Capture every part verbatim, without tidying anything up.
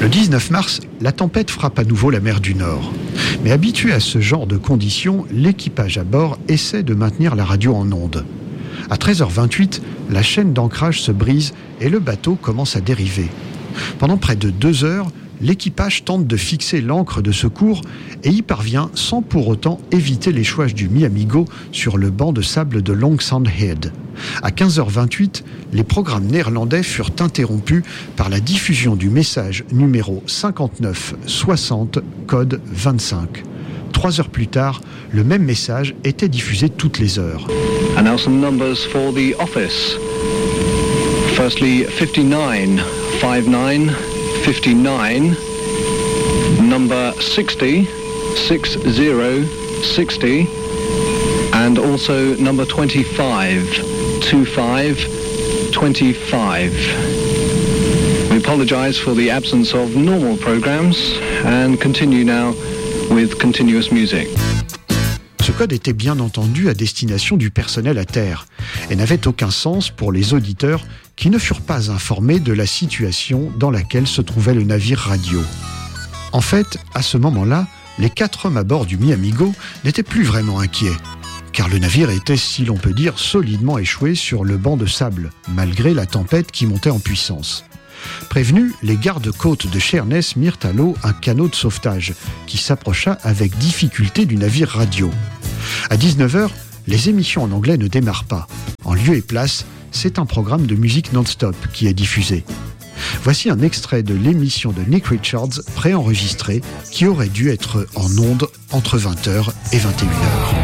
Le dix-neuf mars, la tempête frappe à nouveau la mer du Nord. Mais habitué à ce genre de conditions, l'équipage à bord essaie de maintenir la radio en onde. À treize heures vingt-huit, la chaîne d'ancrage se brise et le bateau commence à dériver. Pendant près de deux heures, l'équipage tente de fixer l'ancre de secours et y parvient sans pour autant éviter l'échouage du Mi-Amigo sur le banc de sable de Long Sand Head. À quinze heures vingt-huit, les programmes néerlandais furent interrompus par la diffusion du message numéro cinquante-neuf soixante, code vingt-cinq. Trois heures plus tard, le même message était diffusé toutes les heures. And now some numbers for the office. Firstly, fifty-nine, fifty-nine, fifty-nine, number sixty, sixty, sixty, and also number twenty-five, twenty-five, twenty-five. We apologize for the absence of normal programs and continue now with continuous music. Ce code était bien entendu à destination du personnel à terre et n'avait aucun sens pour les auditeurs qui ne furent pas informés de la situation dans laquelle se trouvait le navire radio. En fait, à ce moment-là, les quatre hommes à bord du Mi-Amigo n'étaient plus vraiment inquiets, car le navire était, si l'on peut dire, solidement échoué sur le banc de sable, malgré la tempête qui montait en puissance. Prévenus, les gardes-côtes de Sheerness mirent à l'eau un canot de sauvetage qui s'approcha avec difficulté du navire radio. À dix-neuf heures, les émissions en anglais ne démarrent pas. En lieu et place, c'est un programme de musique non-stop qui est diffusé. Voici un extrait de l'émission de Nick Richards préenregistrée qui aurait dû être en ondes entre vingt heures et vingt et une heures.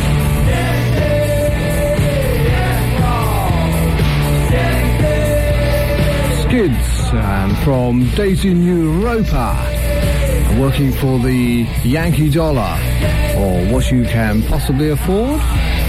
Skids and from Daisy New Roper, working for the Yankee dollar or what you can possibly afford.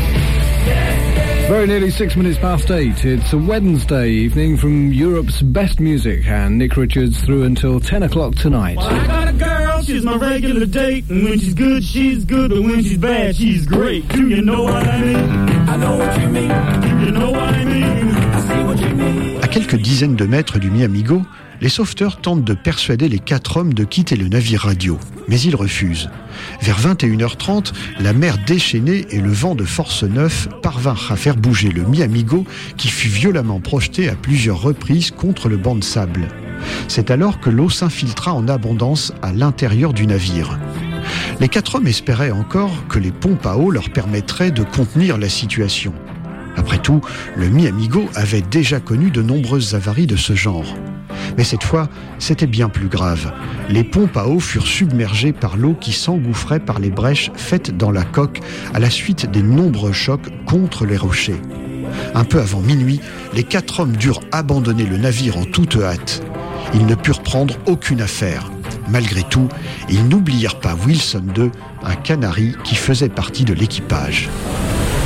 Very nearly six minutes past eight. It's a Wednesday evening from Europe's best music, and Nick Richards through until ten o'clock tonight. Well, I got a girl, she's my regular date, and when she's good, she's good, but when she's bad, she's great. Do you know what I mean? I know what you mean. Do you know what I mean? I see what you mean. À quelques dizaines de mètres du Mi-Amigo, les sauveteurs tentent de persuader les quatre hommes de quitter le navire radio, mais ils refusent. Vers vingt et une heures trente, la mer déchaînée et le vent de force neuf parvinrent à faire bouger le Mi-Amigo qui fut violemment projeté à plusieurs reprises contre le banc de sable. C'est alors que l'eau s'infiltra en abondance à l'intérieur du navire. Les quatre hommes espéraient encore que les pompes à eau leur permettraient de contenir la situation. Après tout, le Mi-Amigo avait déjà connu de nombreuses avaries de ce genre. Mais cette fois, c'était bien plus grave. Les pompes à eau furent submergées par l'eau qui s'engouffrait par les brèches faites dans la coque à la suite des nombreux chocs contre les rochers. Un peu avant minuit, les quatre hommes durent abandonner le navire en toute hâte. Ils ne purent prendre aucune affaire. Malgré tout, ils n'oublièrent pas Wilson deux, un canari qui faisait partie de l'équipage.